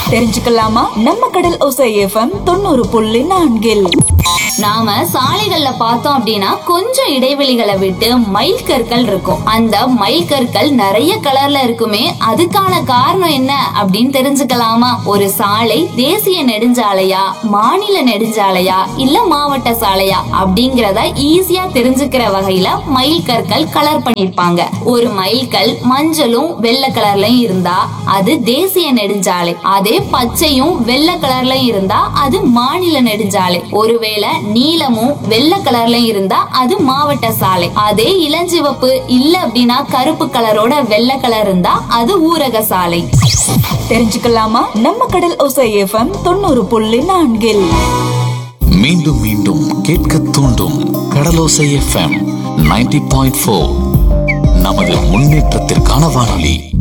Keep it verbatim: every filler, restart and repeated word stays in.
தெரிஞ்சுக்கலாமா? நம்ம கடல் ஓசை எஃப்எம் தொண்ணூறு புள்ளி நான்கில் நாம சாலைகள்ல பார்த்தோம் அப்படின்னா கொஞ்சம் இடைவெளிகளை விட்டு மைல் கற்கள் இருக்கும். அந்த மைல் கற்கள் நிறைய கலர்ல இருக்குமே, அதுக்கான காரணம் என்ன அப்படின்னு தெரிஞ்சுக்கலாமா? ஒரு சாலை தேசிய நெடுஞ்சாலையா, மாநில நெடுஞ்சாலையா, இல்ல மாவட்ட சாலையா அப்படிங்கறத ஈஸியா தெரிஞ்சுக்கிற வகையில மைல் கற்கள் கலர் பண்ணிருப்பாங்க. ஒரு மைல் கல் மஞ்சளும் வெள்ளை கலர்லயும் இருந்தா அது தேசிய நெடுஞ்சாலை. அதே பச்சையும் வெள்ளை கலர்லயும் இருந்தா அது மாநில நெடுஞ்சாலை. ஒருவேளை நீலமும் வெள்ளை கலர்ல இருந்தா அது மாவட்ட சாலை. அதே இளஞ்சிவப்பு இல்ல அப்படின்னா கருப்பு கலரோட வெள்ளை கலர் இருந்தா அது ஊரக சாலை. தெரிஞ்சுக்கலாமா? நம்ம கடல் ஓசை எஃப்எம் தொண்ணூறு புள்ளி நான்கில் மீண்டும் மீண்டும் கேட்க தூண்டும் கடலோசை எஃப்எம் நைன்டி பாயிண்ட் ஃபோர் நமது முன்னேற்றத்திற்கான வானொலி.